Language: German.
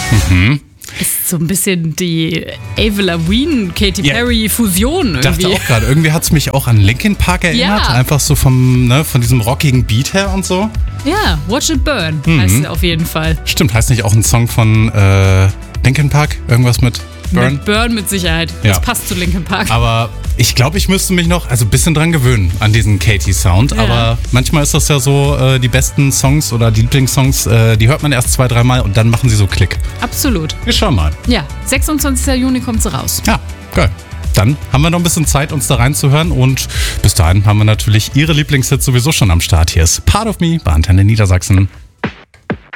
Ist so ein bisschen die Avril Lavigne, Katy Perry Fusion irgendwie. Dachte auch gerade, irgendwie hat es mich auch an Linkin Park erinnert. Ja. Einfach so von diesem rockigen Beat her und so. Ja, Watch It Burn heißt sie auf jeden Fall. Stimmt, heißt nicht auch ein Song von Linkin Park? Irgendwas mit Burn? Mit Burn mit Sicherheit. Ja. Das passt zu Linkin Park. Aber ich glaube, ich müsste mich noch ein bisschen dran gewöhnen an diesen Katy-Sound. Ja. Aber manchmal ist das ja so, die besten Songs oder die Lieblingssongs, die hört man erst 2-3 Mal und dann machen sie so Klick. Absolut. Wir schauen mal. Ja, 26. Juni kommt sie raus. Ja, geil. Dann haben wir noch ein bisschen Zeit, uns da reinzuhören und bis dahin haben wir natürlich Ihre Lieblingshits sowieso schon am Start. Hier ist Part of Me bei Antenne Niedersachsen.